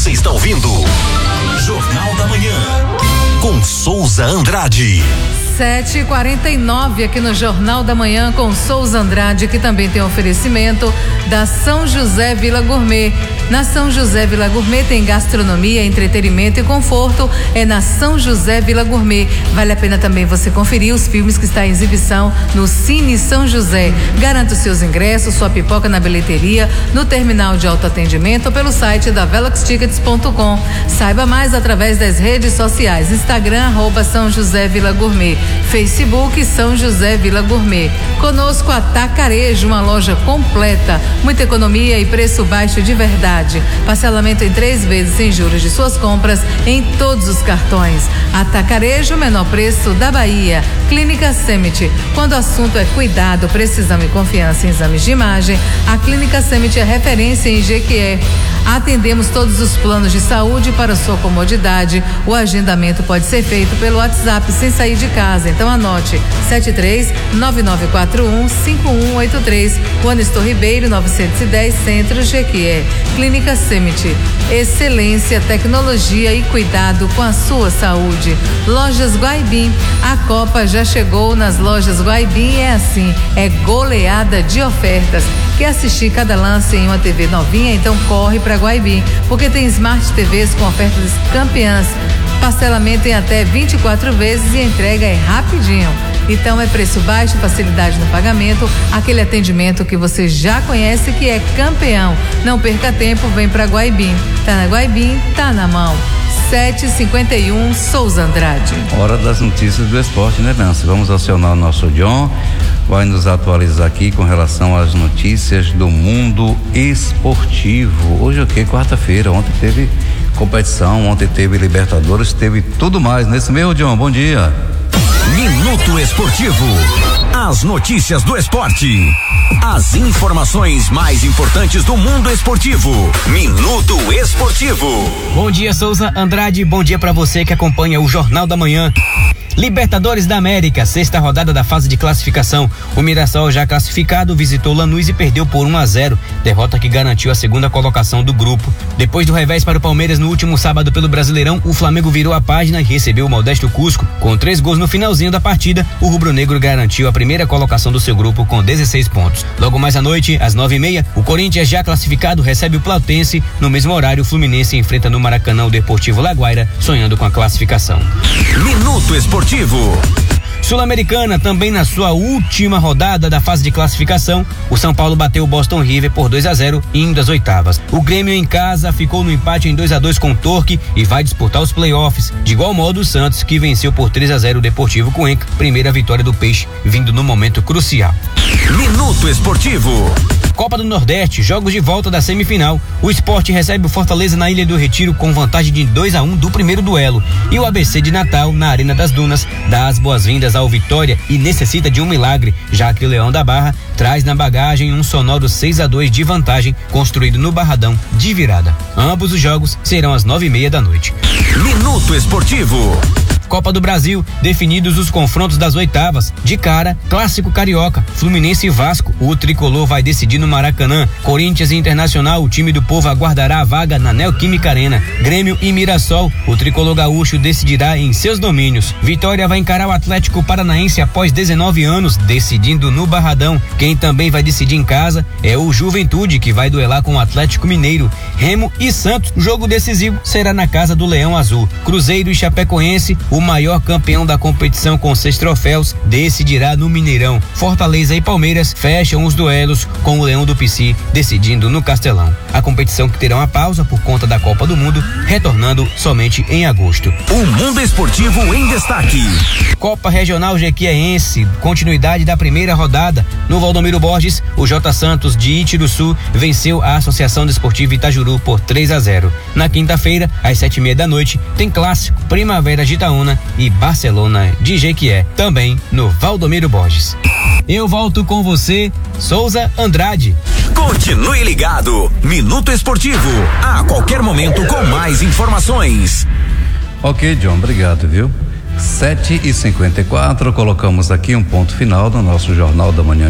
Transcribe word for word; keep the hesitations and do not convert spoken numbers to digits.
Você está ouvindo Jornal da Manhã com Souza Andrade. sete e quarenta e nove aqui no Jornal da Manhã com Souza Andrade, que também tem oferecimento da São José Vila Gourmet. Na São José Vila Gourmet tem gastronomia, entretenimento e conforto. É na São José Vila Gourmet. Vale a pena também você conferir os filmes que está em exibição no Cine São José. Garanta os seus ingressos, sua pipoca na bilheteria, no terminal de autoatendimento ou pelo site da velox tickets ponto com. Saiba mais através das redes sociais. Instagram, arroba São José Vila Gourmet. Facebook São José Vila Gourmet. Conosco Atacarejo, uma loja completa, muita economia e preço baixo de verdade. Parcelamento em três vezes sem juros de suas compras em todos os cartões. Atacarejo, menor preço da Bahia. Clínica Semit. Quando o assunto é cuidado, precisão e confiança em exames de imagem, a Clínica Semit é referência em Jequié. Atendemos todos os planos de saúde para sua comodidade. O agendamento pode ser feito pelo WhatsApp sem sair de casa. Então anote: sete três nove nove quatro um cinco um oito três. Juanestor Ribeiro, novecentos e dez, Centro, Jequié. Clínica Semit. Excelência, tecnologia e cuidado com a sua saúde. Lojas Guaibim. A Copa já chegou nas lojas Guaibim. É assim, é goleada de ofertas. Quer assistir cada lance em uma T V novinha? Então corre para Guaibim, porque tem Smart T Vs com ofertas campeãs. Parcelamento em até vinte e quatro vezes e entrega é rapidinho. Então é preço baixo, facilidade no pagamento, aquele atendimento que você já conhece, que é campeão. Não perca tempo, vem para Guaibim. Tá na Guaibim, tá na mão. sete e cinquenta e um, Souza Andrade. Hora das notícias do esporte, né, Nancy? Vamos acionar o nosso John, vai nos atualizar aqui com relação às notícias do mundo esportivo. Hoje é o quê? Quarta-feira. Ontem teve competição, ontem teve Libertadores, teve tudo mais. Nesse meio, John, bom dia. Minuto Esportivo. As notícias do esporte. As informações mais importantes do mundo esportivo. Minuto Esportivo. Bom dia, Souza Andrade. Bom dia para você que acompanha o Jornal da Manhã. Libertadores da América, sexta rodada da fase de classificação. O Mirassol, já classificado, visitou Lanús e perdeu por um a zero, derrota que garantiu a segunda colocação do grupo. Depois do revés para o Palmeiras no último sábado pelo Brasileirão, o Flamengo virou a página e recebeu o modesto Cusco. Com três gols no finalzinho da partida, o rubro-negro garantiu a primeira colocação do seu grupo com dezesseis pontos. Logo mais à noite, às nove e meia, o Corinthians, já classificado, recebe o Platense. No mesmo horário, o Fluminense enfrenta no Maracanã o Deportivo Laguaira, sonhando com a classificação. Minuto Esportivo. Sul-Americana, também na sua última rodada da fase de classificação, o São Paulo bateu o Boston River por dois a zero, indo às oitavas. O Grêmio em casa ficou no empate em dois a dois com o Torque e vai disputar os playoffs. De igual modo, o Santos, que venceu por três a zero o Deportivo Cuenca, primeira vitória do Peixe, vindo no momento crucial. Minuto Esportivo. Copa do Nordeste, jogos de volta da semifinal. O Sport recebe o Fortaleza na Ilha do Retiro com vantagem de dois a um do primeiro duelo. E o A B C de Natal, na Arena das Dunas, dá as boas-vindas ao Vitória e necessita de um milagre, já que o Leão da Barra traz na bagagem um sonoro seis a dois de vantagem, construído no Barradão de virada. Ambos os jogos serão às nove e meia da noite. Minuto Esportivo. Copa do Brasil, definidos os confrontos das oitavas. De cara, clássico carioca, Fluminense e Vasco. O tricolor vai decidir no Maracanã. Corinthians e Internacional, o time do povo aguardará a vaga na Neoquímica Arena. Grêmio e Mirassol, o tricolor gaúcho decidirá em seus domínios. Vitória vai encarar o Atlético Paranaense após dezenove anos, decidindo no Barradão. Quem também vai decidir em casa é o Juventude, que vai duelar com o Atlético Mineiro. Remo e Santos, o jogo decisivo será na casa do Leão Azul. Cruzeiro e Chapecoense, o O maior campeão da competição com seis troféus decidirá no Mineirão. Fortaleza e Palmeiras fecham os duelos com o Leão do Pici decidindo no Castelão. A competição que terá uma pausa por conta da Copa do Mundo, retornando somente em agosto. O mundo esportivo em destaque. Copa Regional Jequiéense, continuidade da primeira rodada. No Valdomiro Borges, o J Santos de Itiruçu venceu a Associação Desportiva Itajuru por três a zero. Na quinta-feira, às sete e meia da noite, tem clássico Primavera de Itaúna e Barcelona de Jequié, também no Valdomiro Borges. Eu volto com você, Souza Andrade. Continue ligado. Minuto Esportivo, a qualquer momento com mais informações. Ok, John, obrigado, viu? sete e cinquenta e quatro, colocamos aqui um ponto final no nosso Jornal da Manhã